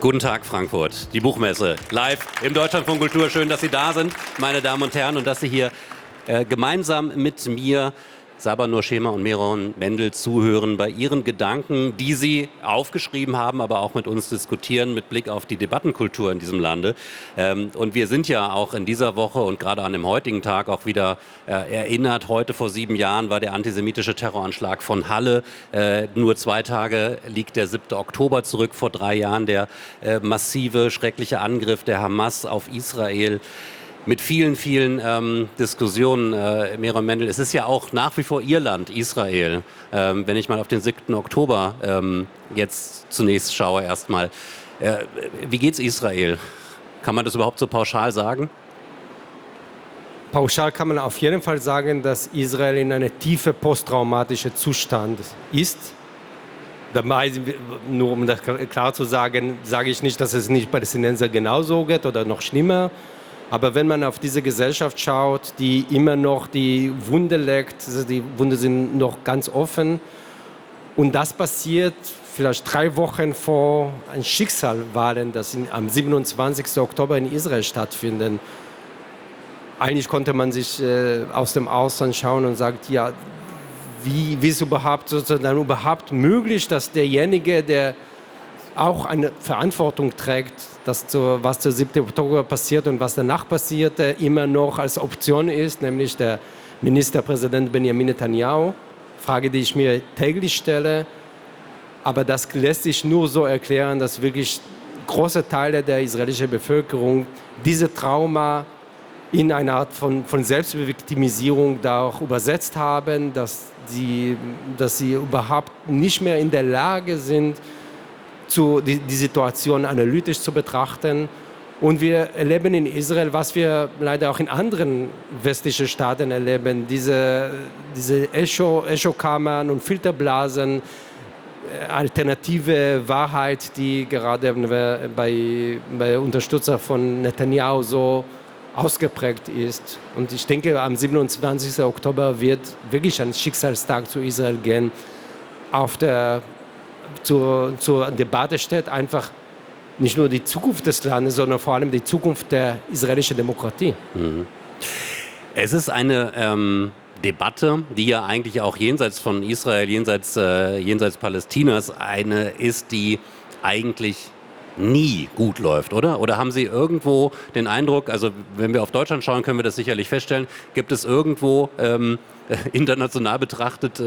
Guten Tag, Frankfurt. Die Buchmesse live im Deutschlandfunk Kultur. Schön, dass Sie da sind, meine Damen und Herren, und dass Sie hier gemeinsam mit mir, Sabah Nur Schema und Meron Mendel, zuhören bei Ihren Gedanken, die Sie aufgeschrieben haben, aber auch mit uns diskutieren mit Blick auf die Debattenkultur in diesem Lande. Und wir sind ja auch in dieser Woche und gerade an dem heutigen Tag auch wieder erinnert. Heute vor 7 Jahren war der antisemitische Terroranschlag von Halle. Nur 2 Tage liegt der 7. Oktober zurück, vor 3 Jahren der massive, schreckliche Angriff der Hamas auf Israel. Mit vielen, vielen Diskussionen, Meron Mendel. Es ist ja auch nach wie vor Ihr Land, Israel. Wenn ich mal auf den 7. Oktober jetzt zunächst schaue erstmal. Wie geht's Israel? Kann man das überhaupt so pauschal sagen? Pauschal kann man auf jeden Fall sagen, dass Israel in einem tiefen posttraumatischen Zustand ist. Dabei, nur um das klar zu sagen, sage ich nicht, dass es nicht Palästinenser genauso geht oder noch schlimmer. Aber wenn man auf diese Gesellschaft schaut, die immer noch die Wunde leckt, die Wunden sind noch ganz offen. Und das passiert vielleicht 3 Wochen vor ein Schicksalswahlen, das am 27. Oktober in Israel stattfinden. Eigentlich konnte man sich aus dem Ausland schauen und sagt, ja, wie ist überhaupt möglich, dass derjenige, der auch eine Verantwortung trägt, was zur 7. Oktober passiert und was danach passierte, immer noch als Option ist, nämlich der Ministerpräsident Benjamin Netanyahu. Frage, die ich mir täglich stelle. Aber das lässt sich nur so erklären, dass wirklich große Teile der israelischen Bevölkerung diese Trauma in eine Art von Selbstviktimisierung da auch übersetzt haben, dass sie überhaupt nicht mehr in der Lage sind, die Situation analytisch zu betrachten. Und wir erleben in Israel, was wir leider auch in anderen westlichen Staaten erleben, diese Echokammern und Filterblasen, alternative Wahrheit, die gerade bei Unterstützern von Netanyahu so ausgeprägt ist. Und ich denke, am 27. Oktober wird wirklich ein Schicksalstag zu Israel gehen. Zur Debatte steht einfach nicht nur die Zukunft des Landes, sondern vor allem die Zukunft der israelischen Demokratie. Es ist eine Debatte, die ja eigentlich auch jenseits von Israel, jenseits Palästinas eine ist, die eigentlich nie gut läuft, oder? Oder haben Sie irgendwo den Eindruck, also wenn wir auf Deutschland schauen, können wir das sicherlich feststellen, gibt es irgendwo international betrachtet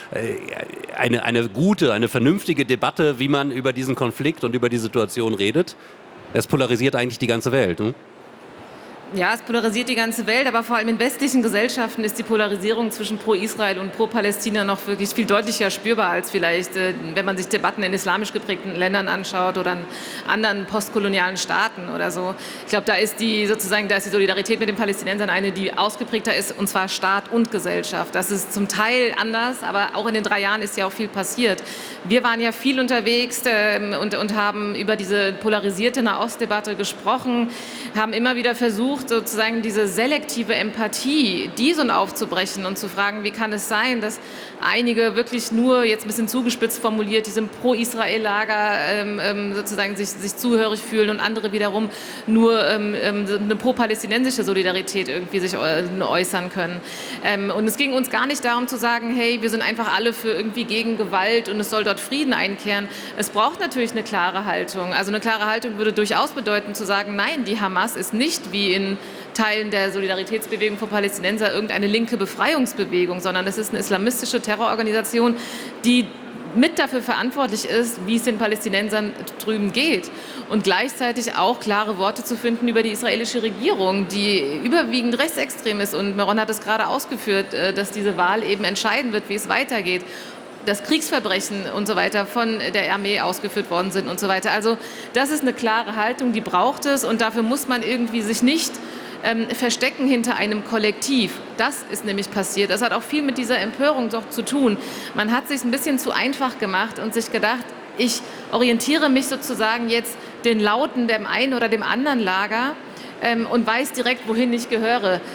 eine gute, eine vernünftige Debatte, wie man über diesen Konflikt und über die Situation redet? Es polarisiert eigentlich die ganze Welt, ne? Ja, es polarisiert die ganze Welt, aber vor allem in westlichen Gesellschaften ist die Polarisierung zwischen Pro-Israel und Pro-Palästina noch wirklich viel deutlicher spürbar als vielleicht, wenn man sich Debatten in islamisch geprägten Ländern anschaut oder in anderen postkolonialen Staaten oder so. Ich glaube, da ist die Solidarität mit den Palästinensern eine, die ausgeprägter ist, und zwar Staat und Gesellschaft. Das ist zum Teil anders, aber auch in den 3 Jahren ist ja auch viel passiert. Wir waren ja viel unterwegs und haben über diese polarisierte Nahostdebatte gesprochen, haben immer wieder versucht, sozusagen diese selektive Empathie, diesen aufzubrechen und zu fragen, wie kann es sein, dass einige wirklich nur, jetzt ein bisschen zugespitzt formuliert, diesem Pro-Israel-Lager sozusagen sich zugehörig fühlen und andere wiederum nur eine pro-palästinensische Solidarität irgendwie sich äußern können. Und es ging uns gar nicht darum zu sagen, hey, wir sind einfach alle für irgendwie gegen Gewalt und es soll dort Frieden einkehren. Es braucht natürlich eine klare Haltung. Also eine klare Haltung würde durchaus bedeuten zu sagen, nein, die Hamas ist nicht wie in Teilen der Solidaritätsbewegung von Palästinenser irgendeine linke Befreiungsbewegung, sondern es ist eine islamistische Terrororganisation, die mit dafür verantwortlich ist, wie es den Palästinensern drüben geht. Und gleichzeitig auch klare Worte zu finden über die israelische Regierung, die überwiegend rechtsextrem ist. Und Meron hat es gerade ausgeführt, dass diese Wahl eben entscheiden wird, wie es weitergeht. Dass Kriegsverbrechen und so weiter von der Armee ausgeführt worden sind und so weiter. Also das ist eine klare Haltung, die braucht es, und dafür muss man irgendwie sich nicht verstecken hinter einem Kollektiv. Das ist nämlich passiert. Das hat auch viel mit dieser Empörung doch zu tun. Man hat es sich ein bisschen zu einfach gemacht und sich gedacht, ich orientiere mich sozusagen jetzt den Lauten dem einen oder dem anderen Lager und weiß direkt, wohin ich gehöre.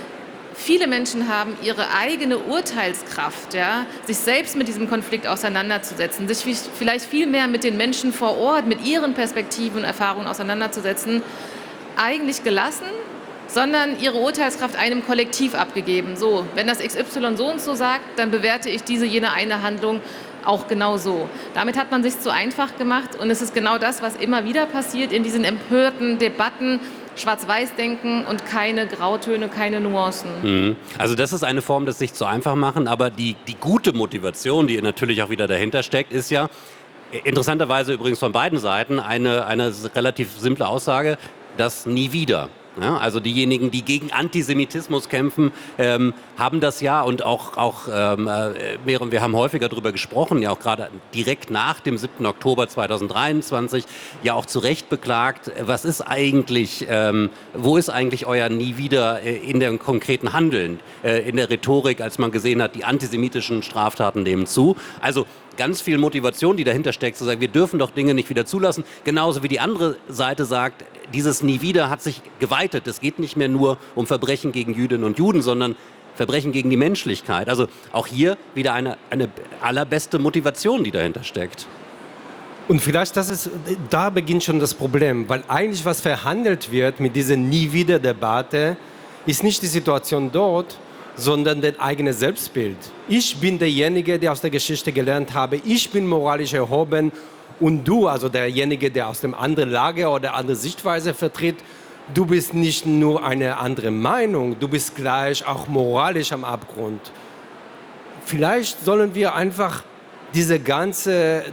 viele Menschen haben ihre eigene Urteilskraft, ja, sich selbst mit diesem Konflikt auseinanderzusetzen, sich vielleicht viel mehr mit den Menschen vor Ort, mit ihren Perspektiven und Erfahrungen auseinanderzusetzen, eigentlich gelassen, sondern ihre Urteilskraft einem Kollektiv abgegeben. So, wenn das XY so und so sagt, dann bewerte ich diese, jene eine Handlung auch genau so. Damit hat man sich zu einfach gemacht und es ist genau das, was immer wieder passiert in diesen empörten Debatten, Schwarz-Weiß-Denken und keine Grautöne, keine Nuancen. Also das ist eine Form des sich zu einfach machen, aber die gute Motivation, die natürlich auch wieder dahinter steckt, ist ja interessanterweise übrigens von beiden Seiten eine relativ simple Aussage, das nie wieder. Ja, also diejenigen, die gegen Antisemitismus kämpfen, haben das ja und wir haben häufiger darüber gesprochen, ja auch gerade direkt nach dem 7. Oktober 2023, ja auch zu Recht beklagt, was ist eigentlich, wo ist eigentlich euer Nie wieder in dem konkreten Handeln, in der Rhetorik, als man gesehen hat, die antisemitischen Straftaten nehmen zu. Also ganz viel Motivation, die dahinter steckt, zu sagen, wir dürfen doch Dinge nicht wieder zulassen. Genauso wie die andere Seite sagt, dieses Nie wieder hat sich geweitet. Es geht nicht mehr nur um Verbrechen gegen Jüdinnen und Juden, sondern Verbrechen gegen die Menschlichkeit. Also auch hier wieder eine allerbeste Motivation, die dahinter steckt. Und vielleicht da beginnt schon das Problem, weil eigentlich was verhandelt wird mit dieser Nie-wieder-Debatte, ist nicht die Situation dort, sondern das eigene Selbstbild. Ich bin derjenige, der aus der Geschichte gelernt habe, ich bin moralisch erhoben und du, also derjenige, der aus dem anderen Lager oder andere Sichtweise vertritt, du bist nicht nur eine andere Meinung, du bist gleich auch moralisch am Abgrund. Vielleicht sollen wir einfach diese ganze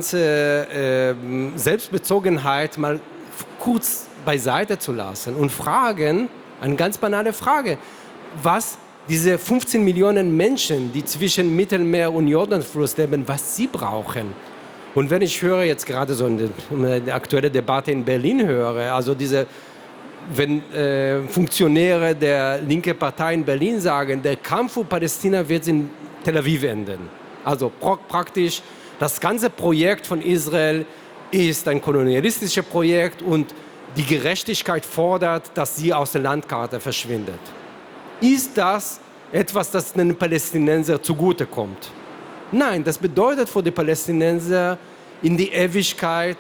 Selbstbezogenheit mal kurz beiseite zu lassen und fragen, eine ganz banale Frage, was diese 15 Millionen Menschen, die zwischen Mittelmeer und Jordanfluss leben, was sie brauchen. Und wenn ich höre jetzt gerade so eine aktuelle Debatte in Berlin höre, also wenn Funktionäre der linken Partei in Berlin sagen, der Kampf für Palästina wird in Tel Aviv enden. Also praktisch, das ganze Projekt von Israel ist ein kolonialistisches Projekt und die Gerechtigkeit fordert, dass sie aus der Landkarte verschwindet. Ist das etwas, das den Palästinensern zugutekommt? Nein, das bedeutet für die Palästinenser in die Ewigkeit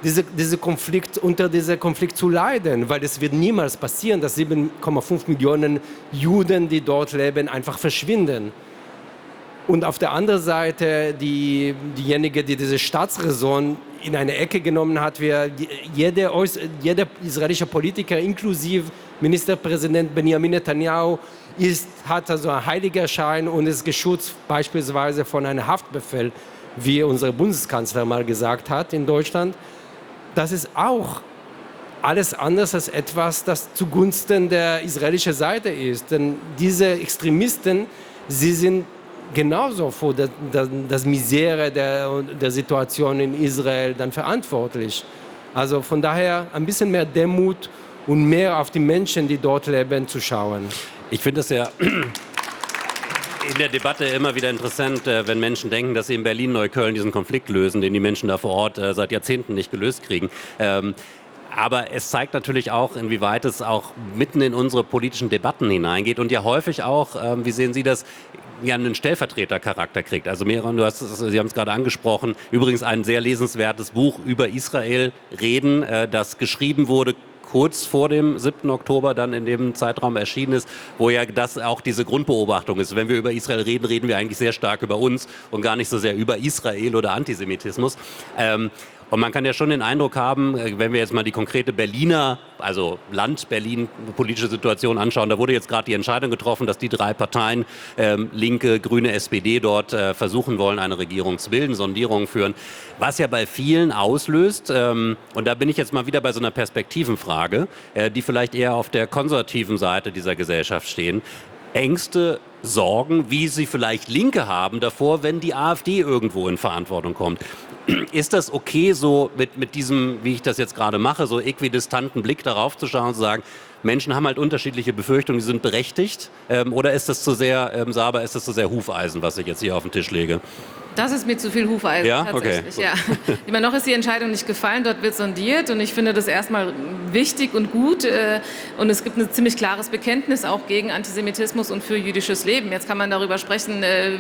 unter diesem Konflikt zu leiden, weil es wird niemals passieren, dass 7,5 Millionen Juden, die dort leben, einfach verschwinden. Und auf der anderen Seite diejenige, die diese Staatsräson in eine Ecke genommen hat, jeder israelische Politiker, inklusive Ministerpräsident Benjamin Netanyahu, hat also einen Heiligerschein und ist geschützt beispielsweise von einem Haftbefehl, wie unser Bundeskanzler mal gesagt hat in Deutschland. Das ist auch alles anders als etwas, das zugunsten der israelischen Seite ist. Denn diese Extremisten, sie sind genauso für das Misere der Situation in Israel dann verantwortlich. Also von daher ein bisschen mehr Demut und mehr auf die Menschen, die dort leben, zu schauen. Ich finde es ja in der Debatte immer wieder interessant, wenn Menschen denken, dass sie in Berlin-Neukölln diesen Konflikt lösen, den die Menschen da vor Ort seit Jahrzehnten nicht gelöst kriegen. Aber es zeigt natürlich auch, inwieweit es auch mitten in unsere politischen Debatten hineingeht und ja häufig auch, wie sehen Sie das, ja einen Stellvertretercharakter kriegt. Also Meron, Sie haben es gerade angesprochen, übrigens ein sehr lesenswertes Buch über Israel reden, das geschrieben wurde kurz vor dem 7. Oktober dann in dem Zeitraum erschienen ist, wo ja das auch diese Grundbeobachtung ist. Wenn wir über Israel reden, reden wir eigentlich sehr stark über uns und gar nicht so sehr über Israel oder Antisemitismus. Und man kann ja schon den Eindruck haben, wenn wir jetzt mal die konkrete Berliner, also Land Berlin, politische Situation anschauen, da wurde jetzt gerade die Entscheidung getroffen, dass die drei Parteien, Linke, Grüne, SPD, dort versuchen wollen, eine Regierung zu bilden, Sondierungen führen, was ja bei vielen auslöst, und da bin ich jetzt mal wieder bei so einer Perspektivenfrage, die vielleicht eher auf der konservativen Seite dieser Gesellschaft stehen, Ängste, Sorgen, wie sie vielleicht Linke haben davor, wenn die AfD irgendwo in Verantwortung kommt. Ist das okay, so mit diesem, wie ich das jetzt gerade mache, so äquidistanten Blick darauf zu schauen und zu sagen, Menschen haben halt unterschiedliche Befürchtungen, die sind berechtigt? Oder ist das zu sehr, Saber, ist das zu sehr Hufeisen, was ich jetzt hier auf den Tisch lege? Das ist mir zu viel Hufeisen, ja? tatsächlich. Okay. Ja. Immer noch ist die Entscheidung nicht gefallen, dort wird sondiert und ich finde das erstmal wichtig und gut und es gibt ein ziemlich klares Bekenntnis auch gegen Antisemitismus und für jüdisches Leben. Jetzt kann man darüber sprechen,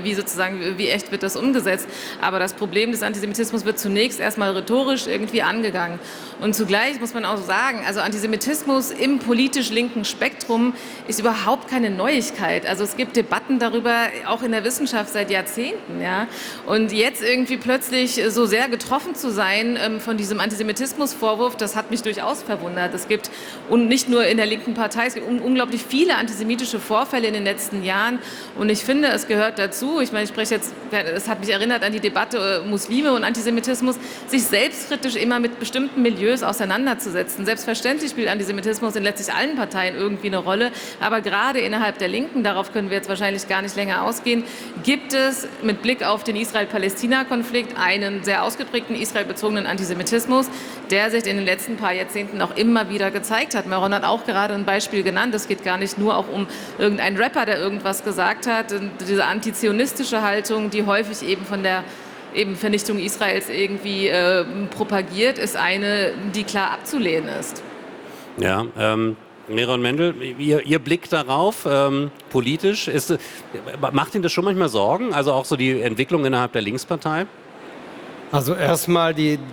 wie echt wird das umgesetzt, aber das Problem des Antisemitismus wird zunächst erstmal rhetorisch irgendwie angegangen und zugleich muss man auch sagen, also Antisemitismus im politisch linken Spektrum ist überhaupt keine Neuigkeit. Also es gibt Debatten darüber, auch in der Wissenschaft seit Jahrzehnten, ja. Und jetzt irgendwie plötzlich so sehr getroffen zu sein von diesem Antisemitismusvorwurf, das hat mich durchaus verwundert. Es gibt, und nicht nur in der linken Partei, es gibt unglaublich viele antisemitische Vorfälle in den letzten Jahren. Und ich finde, es gehört dazu, ich meine, ich spreche jetzt, es hat mich erinnert an die Debatte Muslime und Antisemitismus, sich selbstkritisch immer mit bestimmten Milieus auseinanderzusetzen. Selbstverständlich spielt Antisemitismus in letztlich allen Parteien irgendwie eine Rolle, aber gerade innerhalb der Linken, darauf können wir jetzt wahrscheinlich gar nicht länger ausgehen, gibt es mit Blick auf den Israel-Palästina-Konflikt einen sehr ausgeprägten israelbezogenen Antisemitismus, der sich in den letzten paar Jahrzehnten auch immer wieder gezeigt hat. Meron hat auch gerade ein Beispiel genannt. Es geht gar nicht nur auch um irgendeinen Rapper, der irgendwas gesagt hat. Und diese antizionistische Haltung, die häufig eben von der Vernichtung Israels irgendwie propagiert, ist eine, die klar abzulehnen ist. Ja, Meron Mendel, Ihr Blick darauf, politisch, macht Ihnen das schon manchmal Sorgen? Also auch so die Entwicklung innerhalb der Linkspartei? Also erstmal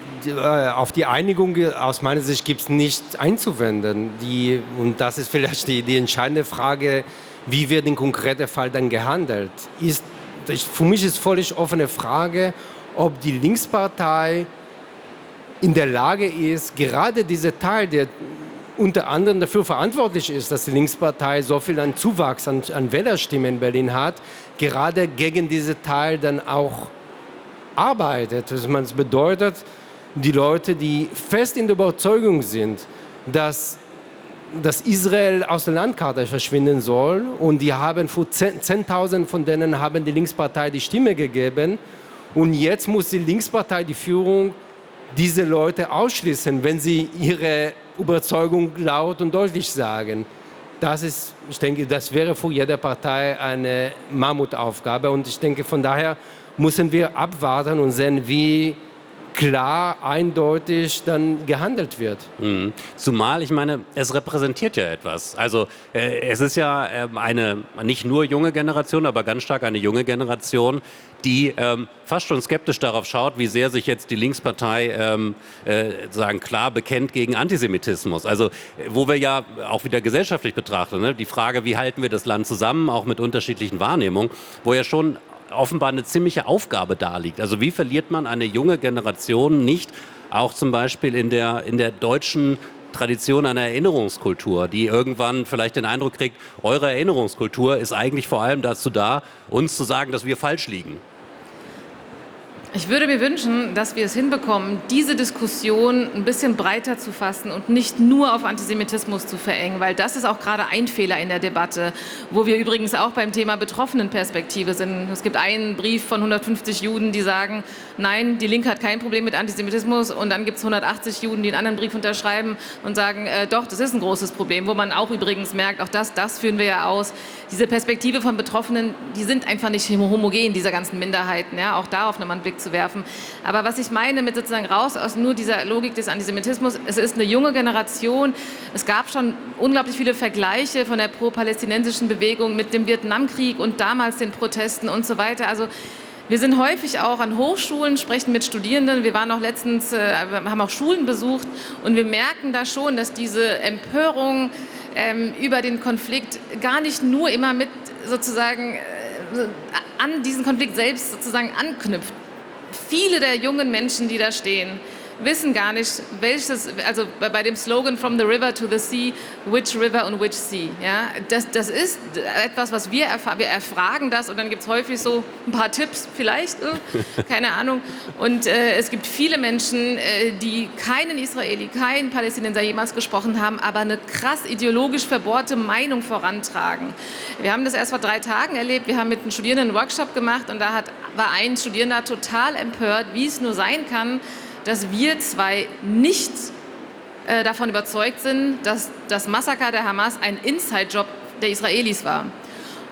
auf die Einigung aus meiner Sicht gibt es nicht einzuwenden. Und das ist vielleicht die entscheidende Frage, wie wird im konkreten Fall dann gehandelt? Für mich ist völlig offene Frage, ob die Linkspartei in der Lage ist, gerade dieser Teil, der unter anderem dafür verantwortlich ist, dass die Linkspartei so viel an Zuwachs an Wählerstimmen in Berlin hat, gerade gegen diesen Teil dann auch arbeitet. Das bedeutet, die Leute, die fest in der Überzeugung sind, dass Israel aus der Landkarte verschwinden soll und die haben vor 10.000 von denen haben die Linkspartei die Stimme gegeben und jetzt muss die Linkspartei, die Führung, diese Leute ausschließen, wenn sie ihre Überzeugung laut und deutlich sagen. Ich denke, das wäre für jede Partei eine Mammutaufgabe und ich denke, von daher müssen wir abwarten und sehen, wie klar, eindeutig dann gehandelt wird. Mhm. Zumal, ich meine, es repräsentiert ja etwas. Also es ist ja eine nicht nur junge Generation, aber ganz stark eine junge Generation, die fast schon skeptisch darauf schaut, wie sehr sich jetzt die Linkspartei sagen klar bekennt gegen Antisemitismus. Also wo wir ja auch wieder gesellschaftlich betrachten, ne? Die Frage, wie halten wir das Land zusammen, auch mit unterschiedlichen Wahrnehmungen, wo ja schon offenbar eine ziemliche Aufgabe da liegt. Also wie verliert man eine junge Generation nicht, auch zum Beispiel in der deutschen Tradition einer Erinnerungskultur, die irgendwann vielleicht den Eindruck kriegt, eure Erinnerungskultur ist eigentlich vor allem dazu da, uns zu sagen, dass wir falsch liegen. Ich würde mir wünschen, dass wir es hinbekommen, diese Diskussion ein bisschen breiter zu fassen und nicht nur auf Antisemitismus zu verengen, weil das ist auch gerade ein Fehler in der Debatte, wo wir übrigens auch beim Thema Betroffenenperspektive sind. Es gibt einen Brief von 150 Juden, die sagen, nein, die Linke hat kein Problem mit Antisemitismus und dann gibt es 180 Juden, die einen anderen Brief unterschreiben und sagen, doch, das ist ein großes Problem, wo man auch übrigens merkt, auch das führen wir ja aus. Diese Perspektive von Betroffenen, die sind einfach nicht homogen, dieser ganzen Minderheiten, ja, auch darauf nochmal einen Blick zu werfen. Aber was ich meine mit sozusagen raus aus nur dieser Logik des Antisemitismus, es ist eine junge Generation, es gab schon unglaublich viele Vergleiche von der pro-palästinensischen Bewegung mit dem Vietnamkrieg und damals den Protesten und so weiter. Also wir sind häufig auch an Hochschulen, sprechen mit Studierenden. Wir waren auch letztens, haben auch Schulen besucht und wir merken da schon, dass diese Empörung über den Konflikt gar nicht nur immer mit sozusagen an diesen Konflikt selbst sozusagen anknüpft. Viele der jungen Menschen, die da stehen, wissen gar nicht, also bei dem Slogan From the River to the Sea, which river and which sea. Ja, das ist etwas, was wir erfahren. Wir erfragen das und dann gibt es häufig so ein paar Tipps vielleicht, keine Ahnung. Und es gibt viele Menschen, die keinen Israeli, keinen Palästinenser jemals gesprochen haben, aber eine krass ideologisch verbohrte Meinung vorantragen. Wir haben das erst vor 3 Tagen erlebt. Wir haben mit den Studierenden einen Workshop gemacht und da war ein Studierender total empört, wie es nur sein kann, dass wir zwei nicht davon überzeugt sind, dass das Massaker der Hamas ein Inside-Job der Israelis war.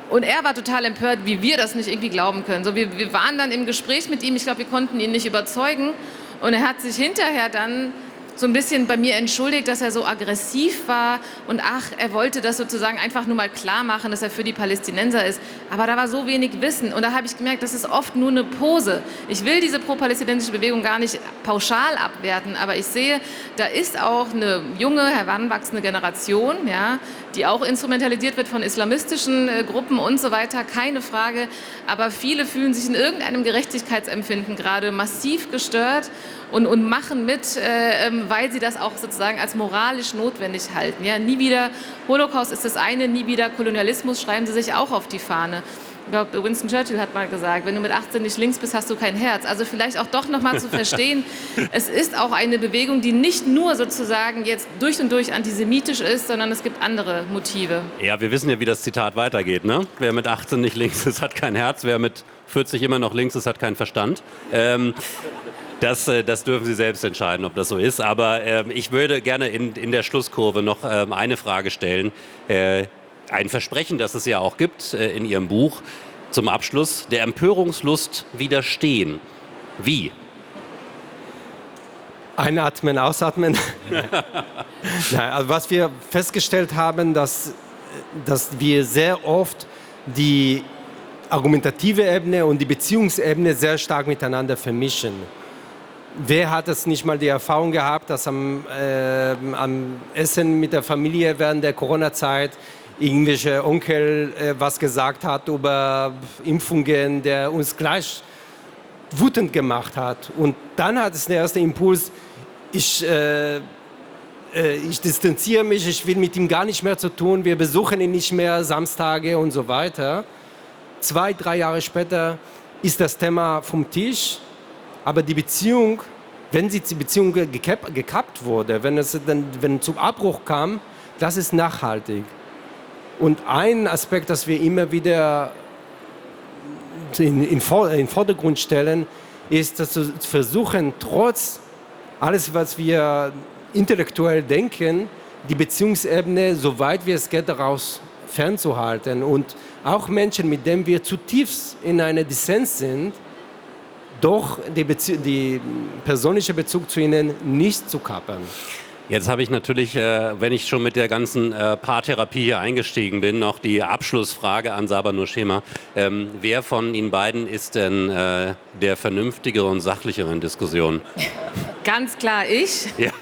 Und er war total empört, wie wir das nicht irgendwie glauben können. So, wir waren dann im Gespräch mit ihm, ich glaube, wir konnten ihn nicht überzeugen. Und er hat sich hinterher dann so ein bisschen bei mir entschuldigt, dass er so aggressiv war und er wollte das sozusagen einfach nur mal klar machen, dass er für die Palästinenser ist. Aber da war so wenig Wissen und da habe ich gemerkt, das ist oft nur eine Pose. Ich will diese pro-palästinensische Bewegung gar nicht pauschal abwerten, aber ich sehe, da ist auch eine junge, heranwachsende Generation, ja, die auch instrumentalisiert wird von islamistischen Gruppen und so weiter, keine Frage. Aber viele fühlen sich in irgendeinem Gerechtigkeitsempfinden gerade massiv gestört und machen mit, weil sie das auch sozusagen als moralisch notwendig halten. Ja, nie wieder Holocaust ist das eine, nie wieder Kolonialismus schreiben sie sich auch auf die Fahne. Ich glaube, Winston Churchill hat mal gesagt, wenn du mit 18 nicht links bist, hast du kein Herz. Also vielleicht auch doch noch mal zu verstehen, es ist auch eine Bewegung, die nicht nur sozusagen jetzt durch und durch antisemitisch ist, sondern es gibt andere Motive. Ja, wir wissen ja, wie das Zitat weitergeht, ne? Wer mit 18 nicht links ist, hat kein Herz. Wer mit 40 immer noch links ist, hat keinen Verstand. Das dürfen Sie selbst entscheiden, ob das so ist. Aber ich würde gerne in der Schlusskurve noch eine Frage stellen. Ein Versprechen, das es ja auch gibt in Ihrem Buch zum Abschluss, der Empörungslust widerstehen. Wie? Einatmen, ausatmen. Nein, also was wir festgestellt haben, dass wir sehr oft die argumentative Ebene und die Beziehungsebene sehr stark miteinander vermischen. Wer hat es nicht mal die Erfahrung gehabt, dass am Essen mit der Familie während der Corona-Zeit irgendwelche Onkel was gesagt hat über Impfungen, der uns gleich wütend gemacht hat. Und dann hat es der erste Impuls, ich distanziere mich, ich will mit ihm gar nicht mehr zu tun, wir besuchen ihn nicht mehr Samstage und so weiter. 2, 3 Jahre später ist das Thema vom Tisch, aber die Beziehung, wenn die Beziehung gekappt wurde, wenn zum Abbruch kam, das ist nachhaltig. Und ein Aspekt, das wir immer wieder in den Vordergrund stellen, ist, dass wir versuchen, trotz alles, was wir intellektuell denken, die Beziehungsebene, soweit wie es geht, daraus fernzuhalten. Und auch Menschen, mit denen wir zutiefst in einer Dissens sind, doch die persönliche Bezug zu ihnen nicht zu kappern. Jetzt habe ich natürlich, wenn ich schon mit der ganzen Paartherapie hier eingestiegen bin, noch die Abschlussfrage an Saba Nurchema. Wer von Ihnen beiden ist denn der vernünftigere und sachlichere in Diskussionen? Ganz klar ich. Ja.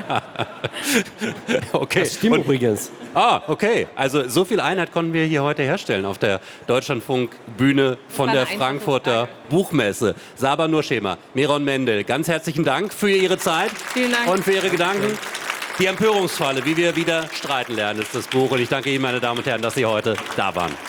Okay. Das stimmt übrigens. Okay. Also so viel Einheit konnten wir hier heute herstellen auf der Deutschlandfunk-Bühne von der Frankfurter Buchmesse. Saba Nurchema, Meron Mendel, ganz herzlichen Dank für Ihre Zeit. Vielen Dank. Und für Ihre Gedanken. Die Empörungsfalle, wie wir wieder streiten lernen, ist das Buch. Und ich danke Ihnen, meine Damen und Herren, dass Sie heute da waren.